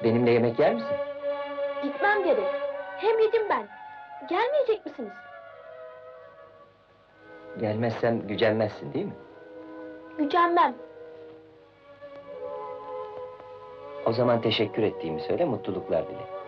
Benimle yemek yer misin? Gitmem gerek. Hem yedim ben. Gelmeyecek misiniz? Gelmezsem gücenmezsin değil mi? Gücenmem. O zaman teşekkür ettiğimi söyle, mutluluklar dile.